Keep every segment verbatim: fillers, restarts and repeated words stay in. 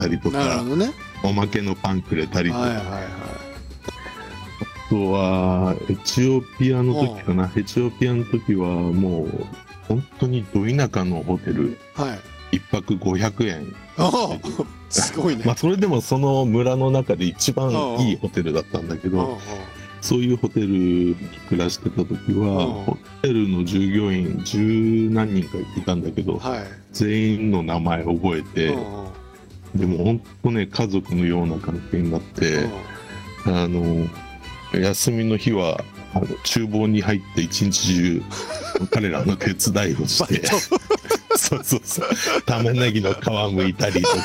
たりとなるか、 ほどね。 おまけのパンくれたりとか、 はいはいはい。 あとはエチオピアの時かな、エチオピアの時はもう本当にど田舎のホテル、 はいいっぱくごひゃくえん。 おーすごいね。 まあそれでもその村の中で一番いいホテルだったんだけおうおうど、そういうホテルに暮らしてた時は、 うんホテルの従業員十何人かいたんだけど、 はい。 全員の名前覚えて、 うんうんでも本当ね、家族のような関係になって、あの休みの日はあの厨房に入って一日中彼らの手伝いをしてそうそうそう、玉ねぎの皮剥いたりとかね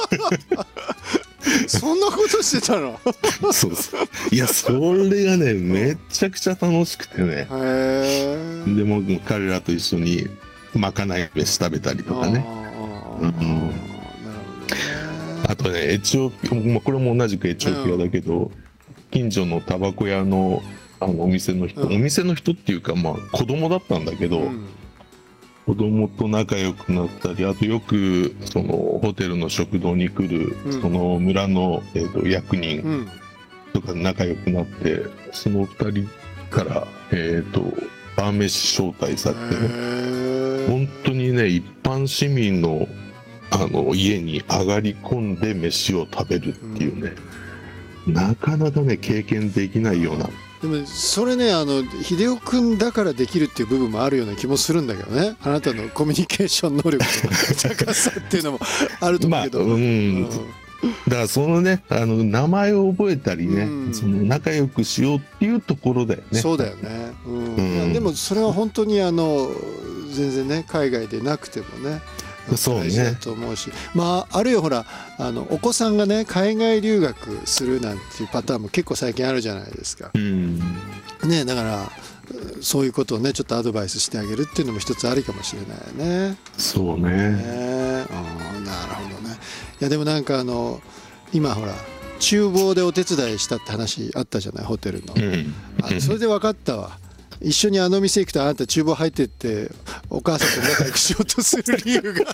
そんなことしてたのそうそう、いやそれがねめちゃくちゃ楽しくてね、 へえ。 でも彼らと一緒にまかない飯食べたりとかね、 あーあーあーうんなるほどね。 あとねエチオピア、まあこれも同じくエチオピアだけど、近所のタバコ屋のあのお店の人、 うんお店の人っていうかまあ子供だったんだけど、 うん子供と仲良くなったり、あとよくそのホテルの食堂に来る、 うんその村の、えー、と役う人んとか仲良くなって、そのふたりから、えー、と晩飯招待されてね、 へえ。 本当にね一般市民のあの家に上がり込んで飯を食べるっていうね、なかなかね経験できないような。 でもそれね、あの秀夫君だからできるっていう部分もあるような気もするんだけどね。あなたのコミュニケーション能力の高さっていうのもあると思うけど、 まあうんうんだからそのねあの名前を覚えたりね、 うんその仲良くしようっていうところだよね。 そうだよね、うんうんいやでもそれは本当にあの全然ね海外でなくてもねそうね大事だと思うし、まああるいはほらあのお子さんがね海外留学するなんていうパターンも結構最近あるじゃないですか。 うんね、だからそういうことをねちょっとアドバイスしてあげるっていうのも一つありかもしれないよね。 そうね。 ねあーなるほどね。いやでもなんかあの今ほら厨房でお手伝いしたって話あったじゃないホテルの。 うんあそれで分かったわ。一緒にあの店行くとあなた厨房入ってってお母さんと仲良くしようとする理由が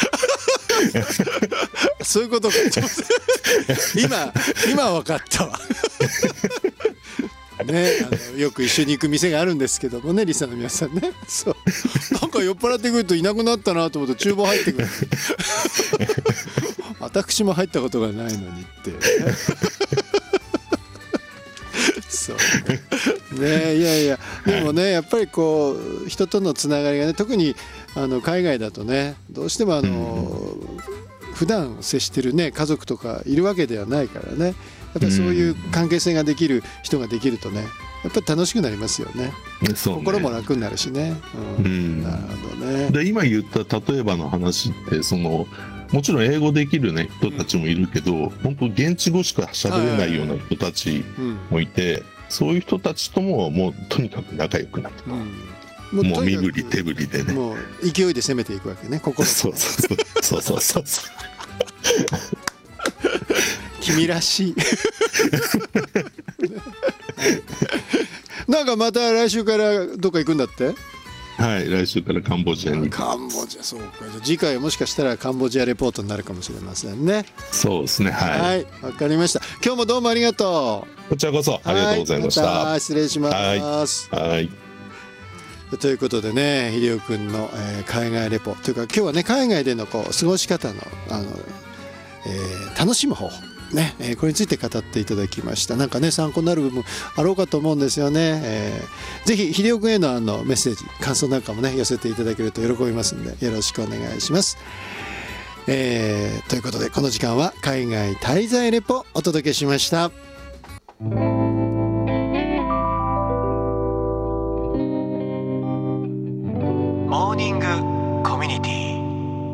そういうことかと思って今今分かったわね、あのよく一緒に行く店があるんですけどもねリサの皆さんね、そうなんか酔っ払ってくるといなくなったなと思って厨房入ってくる私も入ったことがないのにってそうね、いやいやでもねやっぱりこう人とのつながりがね特にあの海外だとねどうしてもあの普段接してるね家族とかいるわけではないからねやっぱりそういう関係性ができる人ができるとねやっぱり楽しくなりますよね。 そうね心も楽になるしね、うんうんなるほどね。 で今言った例えばの話ってそのもちろん英語できる、ね、人たちもいるけど、本当現地語しか喋れないような人たちうんもいて、そういう人たちとももうとにかく仲良くなる、 うん、 もう身振りとにかく手振りでね。 もう勢いで攻めていくわけね心そうそうそうそうそうそう君らしいなんかまた来週からどっか行くんだって。 はい来週からカンボジアに。 カンボジアそうか。じゃあ次回はもしかしたらカンボジアレポートになるかもしれませんね。 そうですねはい、 はいわかりました。今日もどうもありがとう。 こちらこそありがとうございました。 はまた失礼します。 はいということでね秀夫君の、えー海外レポというか今日はね海外でのこう過ごし方のあの、えー楽しむ方法ね、えーこれについて語っていただきました。なんかね参考になる部分あろうかと思うんですよね。えー、ぜひ秀夫君へのあのメッセージ感想なんかもね寄せていただけると喜びますんでよろしくお願いします。えーということでこの時間は海外滞在レポお届けしました。モーニングコミュニティ